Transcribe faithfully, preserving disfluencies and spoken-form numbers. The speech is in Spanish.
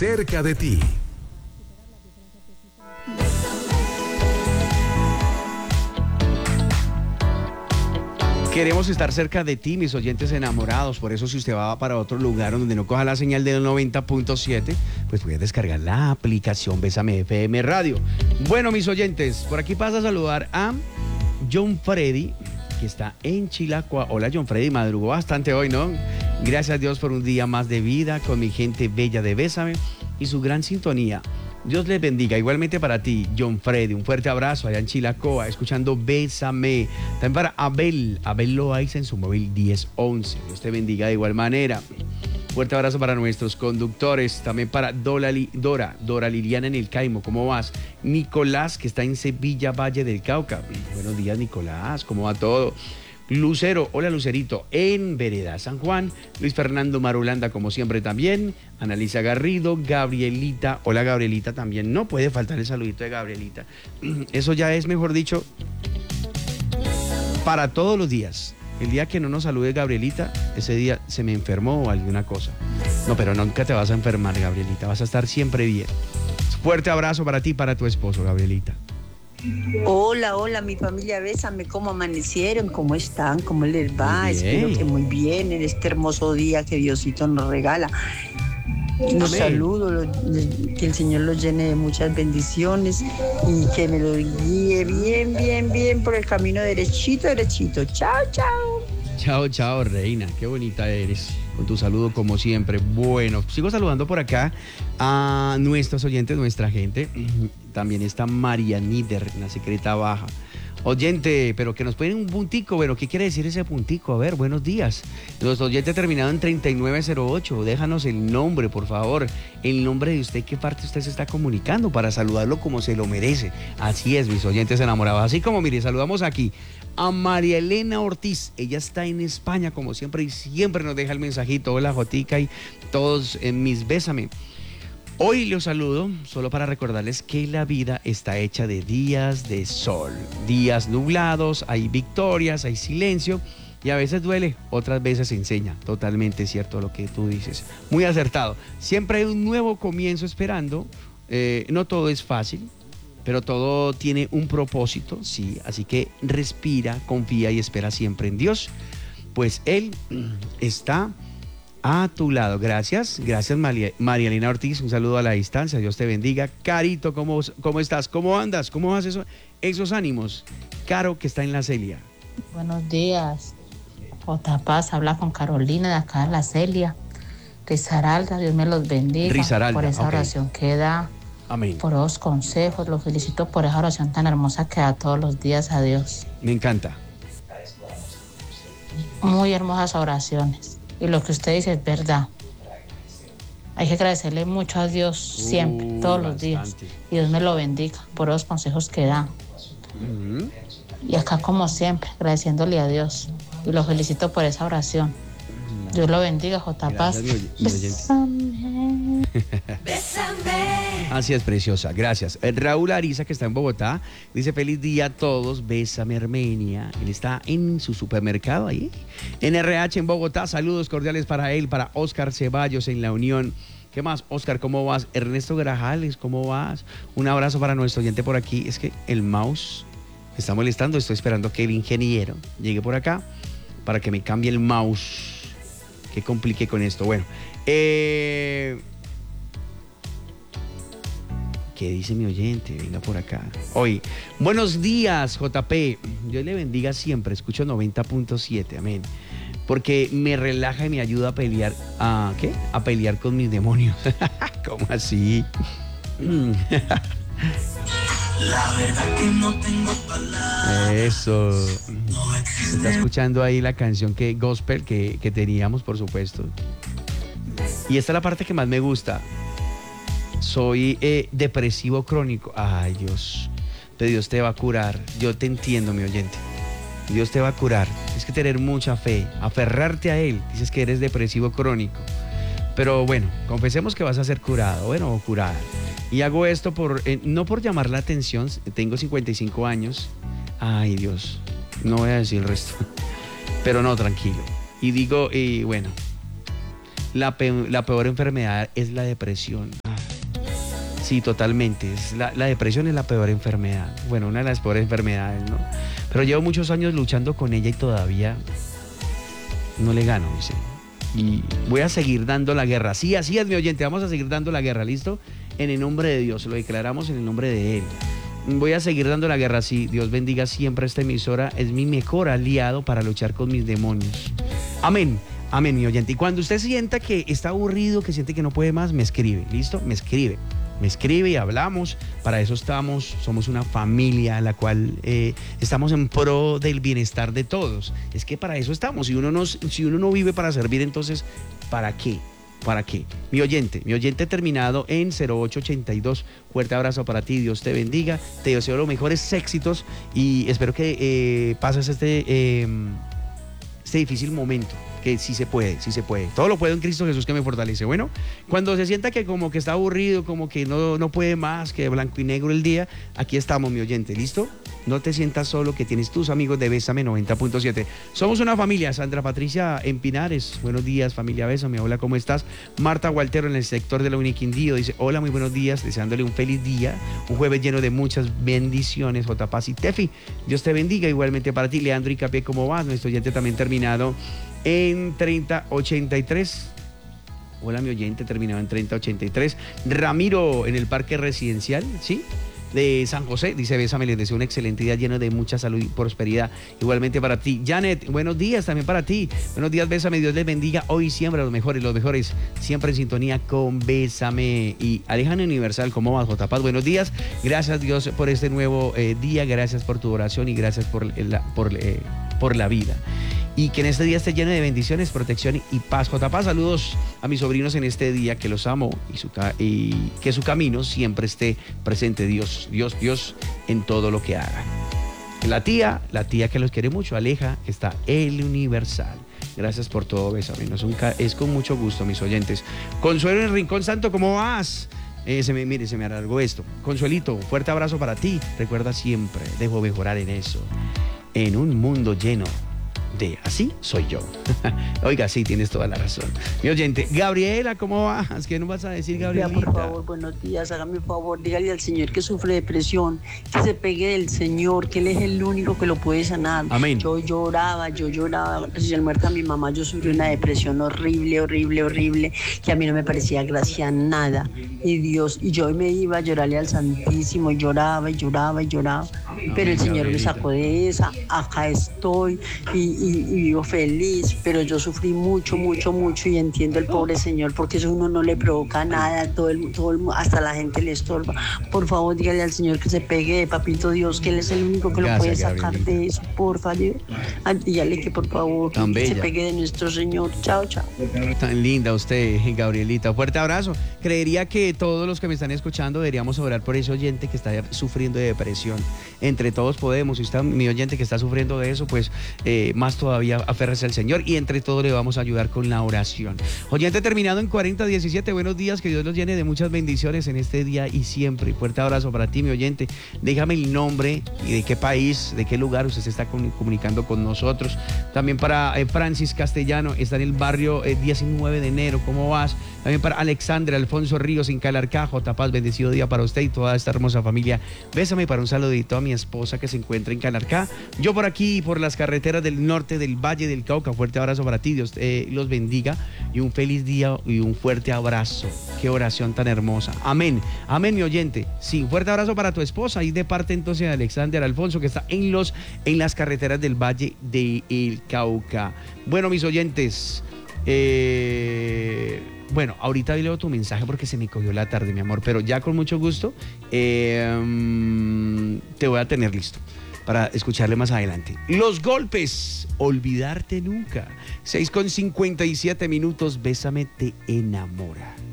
cerca de ti. Queremos estar cerca de ti, mis oyentes enamorados. Por eso, si usted va para otro lugar donde no coja la señal del noventa punto siete, pues puede descargar la aplicación Bésame F M Radio. Bueno, mis oyentes, por aquí pasa a saludar a John Freddy, que está en Chilacua. Hola, John Freddy, madrugó bastante hoy, ¿no? Gracias a Dios por un día más de vida con mi gente bella de Bésame y su gran sintonía. Dios les bendiga. Igualmente para ti, John Freddy, un fuerte abrazo allá en Chilacoa, escuchando Bésame. También para Abel, Abel Loaiza en su móvil diez once. Dios te bendiga de igual manera. Fuerte abrazo para nuestros conductores, también para Dora, Dora, Dora Liliana en el Caimo, ¿cómo vas? Nicolás, que está en Sevilla, Valle del Cauca. Buenos días, Nicolás, ¿cómo va todo? Lucero, hola Lucerito, en Vereda San Juan. Luis Fernando Marulanda, como siempre también. Analisa Garrido, Gabrielita, hola Gabrielita también. No puede faltar el saludito de Gabrielita. Eso ya es, mejor dicho, para todos los días. El día que no nos salude Gabrielita, ese día se me enfermó o alguna cosa. No, pero nunca te vas a enfermar, Gabrielita, vas a estar siempre bien. Fuerte abrazo para ti y para tu esposo, Gabrielita. Hola, hola, mi familia, Bésame, ¿cómo amanecieron? ¿Cómo están? ¿Cómo les va? Espero que muy bien en este hermoso día que Diosito nos regala. Los saludo, los, que el Señor los llene de muchas bendiciones y que me lo guíe bien, bien, bien por el camino derechito, derechito. Chao, chao. Chao, chao, reina, qué bonita eres. Con tu saludo como siempre. Bueno, sigo saludando por acá a nuestros oyentes, nuestra gente. También está María Nider, la secreta baja. Oyente, pero que nos ponen un puntico. Bueno, ¿qué quiere decir ese puntico? A ver, buenos días. Nuestro oyente terminado en treinta y nueve cero ocho. Déjanos el nombre, por favor. El nombre de usted, qué parte usted se está comunicando para saludarlo como se lo merece. Así es, mis oyentes enamorados. Así como, mire, saludamos aquí a María Elena Ortiz. Ella está en España, como siempre, y siempre nos deja el mensajito. Hola, Jotica, y todos en mis Bésame. Hoy los saludo solo para recordarles que la vida está hecha de días de sol, días nublados, hay victorias, hay silencio y a veces duele, otras veces enseña. Totalmente cierto lo que tú dices, muy acertado. Siempre hay un nuevo comienzo esperando, eh, no todo es fácil, pero todo tiene un propósito, sí, así que respira, confía y espera siempre en Dios, pues Él está a tu lado. Gracias, gracias María, María Elena Ortiz, un saludo a la distancia, Dios te bendiga. Carito, ¿cómo, cómo estás? ¿Cómo andas? ¿Cómo vas eso, esos ánimos? Caro, que está en la Celia. Buenos días, J. Paz, habla con Carolina de acá en la Celia. Risaralda, Dios me los bendiga. Risaralda, por esa okay. Oración que da. Amén. Por los consejos, los felicito por esa oración tan hermosa que da todos los días a Dios. Me encanta. Muy hermosas oraciones. Y lo que usted dice es verdad. Hay que agradecerle mucho a Dios siempre, uh, todos los días. Y Dios me lo bendiga por los consejos que da. Uh-huh. Y acá como siempre, agradeciéndole a Dios. Y lo felicito por esa oración. Uh-huh. Dios lo bendiga, J. Paz. Bésame. Bésame. Así es, preciosa. Gracias. Raúl Ariza, que está en Bogotá, dice: feliz día a todos. Bésame, Armenia. Él está en su supermercado ahí, en R H en Bogotá. Saludos cordiales para él, para Oscar Ceballos en La Unión. ¿Qué más, Oscar? ¿Cómo vas? Ernesto Grajales, ¿cómo vas? Un abrazo para nuestro oyente por aquí. Es que el mouse me está molestando. Estoy esperando que el ingeniero llegue por acá para que me cambie el mouse. Qué compliqué con esto. Bueno, eh... ¿qué dice mi oyente? Venga por acá. Hoy, buenos días, J P. Dios le bendiga siempre. Escucho noventa punto siete. Amén. Porque me relaja y me ayuda a pelear. ¿A qué? A pelear con mis demonios. ¿Cómo así? La verdad que no tengo palabras. Eso. Está escuchando ahí la canción que gospel que, que teníamos, por supuesto. Y esta es la parte que más me gusta. Soy eh, depresivo crónico. Ay, Dios. Pero Dios te va a curar. Yo te entiendo, mi oyente. Dios te va a curar. Tienes que tener mucha fe, aferrarte a Él. Dices que eres depresivo crónico. Pero bueno, confesemos que vas a ser curado, bueno, o curada. Y hago esto por, eh, no por llamar la atención. Tengo cincuenta y cinco años. Ay, Dios. No voy a decir el resto. Pero no, tranquilo. Y digo, y bueno, la, pe- la peor enfermedad es la depresión. Ay, Sí, totalmente. Es la, la depresión es la peor enfermedad. Bueno, una de las peores enfermedades, ¿no? Pero llevo muchos años luchando con ella y todavía no le gano, dice. Y voy a seguir dando la guerra. Sí, así es, mi oyente, vamos a seguir dando la guerra, ¿listo? En el nombre de Dios, lo declaramos en el nombre de Él. Voy a seguir dando la guerra, sí. Dios bendiga siempre esta emisora. Es mi mejor aliado para luchar con mis demonios. Amén. Amén, mi oyente. Y cuando usted sienta que está aburrido, que siente que no puede más, me escribe, ¿listo? Me escribe. Me escribe y hablamos. Para eso estamos. Somos una familia en la cual eh, estamos en pro del bienestar de todos. Es que para eso estamos. Si uno no, si uno no vive para servir, entonces, ¿para qué? ¿Para qué? Mi oyente, mi oyente terminado en cero ocho ochenta y dos. Fuerte abrazo para ti, Dios te bendiga. Te deseo los mejores éxitos y espero que eh, pases este, eh, este difícil momento. Que sí se puede, sí se puede. Todo lo puedo en Cristo Jesús que me fortalece. Bueno, cuando se sienta que como que está aburrido, como que no, no puede más, que blanco y negro el día, aquí estamos, mi oyente, ¿listo? No te sientas solo, que tienes tus amigos de Bésame noventa punto siete. Somos una familia. Sandra Patricia en Pinares. Buenos días, familia Bésame. Hola, ¿cómo estás? Marta Gualtero en el sector de la Uniquindío dice, hola, muy buenos días, deseándole un feliz día, un jueves lleno de muchas bendiciones. J. Paz y Tefi, Dios te bendiga igualmente para ti. Leandro Icapié, ¿cómo vas? Nuestro oyente también terminado en treinta ochenta y tres. Hola, mi oyente terminado en treinta ochenta y tres. Ramiro en el Parque Residencial, ¿sí? De San José, dice Bésame, les deseo un excelente día lleno de mucha salud y prosperidad. Igualmente para ti. Janet, buenos días también para ti. Buenos días, Bésame, Dios les bendiga. Hoy siempre los mejores, los mejores, siempre en sintonía con Bésame. Y Alejandro Universal, ¿cómo vas, J. Paz? Buenos días. Gracias, Dios, por este nuevo eh, día. Gracias por tu oración y gracias por la, por, eh, por la vida. Y que en este día esté lleno de bendiciones, protección y paz. J. Paz, saludos a mis sobrinos en este día, que los amo y, su, y que su camino siempre esté presente. Dios, Dios, Dios en todo lo que hagan. La tía, la tía que los quiere mucho, Aleja, que está el Universal. Gracias por todo, Bésame. Es, un, es con mucho gusto, mis oyentes. Consuelo en el Rincón Santo, ¿cómo vas? Eh, se me, mire, se me alargó esto. Consuelito, fuerte abrazo para ti. Recuerda siempre, debo mejorar en eso. En un mundo lleno de así soy yo. Oiga, sí, tienes toda la razón. Mi oyente, Gabriela, ¿cómo vas? ¿Qué nos vas a decir, Gabrielita? Por favor, buenos días, hágame un favor, dígale al Señor que sufre depresión, que se pegue del Señor, que Él es el único que lo puede sanar. Amén. Yo lloraba, yo lloraba, recién muerta mi mamá, yo sufrí una depresión horrible, horrible, horrible, que a mí no me parecía gracia nada. Y Dios, y yo me iba a llorarle al Santísimo, y lloraba, y lloraba, y lloraba. Amén, pero el Señor Gabrielita me sacó de esa, acá estoy, y Y, y vivo feliz, pero yo sufrí mucho, mucho, mucho y entiendo el pobre Señor porque eso a uno no le provoca nada, todo el, todo el, hasta la gente le estorba. Por favor, dígale al Señor que se pegue de Papito Dios, que Él es el único que Gracias, lo puede sacar Gabrielita de eso, porfa, dígale que por favor Tan que bella. se pegue de nuestro Señor. Chao, chao. Tan linda usted, Gabrielita. Fuerte abrazo. Creería que todos los que me están escuchando deberíamos orar por ese oyente que está sufriendo de depresión. Entre todos podemos. Si está mi oyente que está sufriendo de eso, pues eh, más todavía aférrese al Señor y entre todos le vamos a ayudar con la oración. Oyente terminado en cuarenta diecisiete, buenos días, que Dios los llene de muchas bendiciones en este día y siempre. Fuerte abrazo para ti, mi oyente. Déjame el nombre y de qué país, de qué lugar usted se está comunicando con nosotros. También para eh, Francis Castellano, está en el barrio eh, diecinueve de enero, ¿cómo vas? También para Alexandra Alfonso Ríos en Calarcá. J. Paz, bendecido día para usted y toda esta hermosa familia. Bésame para un saludito a mi esposa que se encuentra en Calarcá. Yo por aquí, por las carreteras del norte del Valle del Cauca. Fuerte abrazo para ti, Dios eh, los bendiga y un feliz día y un fuerte abrazo. Qué oración tan hermosa. Amén, amén, mi oyente. Sí, fuerte abrazo para tu esposa y de parte entonces de Alexander Alfonso, que está en, los, en las carreteras del Valle del Cauca. Bueno, mis oyentes, eh... bueno, ahorita leo tu mensaje porque se me cogió la tarde, mi amor, pero ya con mucho gusto eh, te voy a tener listo para escucharle más adelante. Los Golpes, olvidarte nunca. seis con cincuenta y siete minutos, Bésame te enamora.